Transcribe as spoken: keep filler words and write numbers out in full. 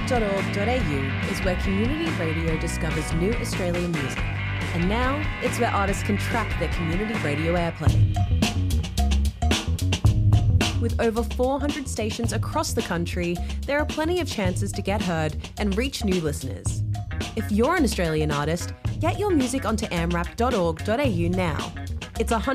dot org dot a u is where community radio discovers new Australian music. And now it's where artists can track their community radio airplay. With over four hundred stations across the country, there are plenty of chances to get heard and reach new listeners. If you're an Australian artist, get your music onto a m rap dot org dot a u now. It's one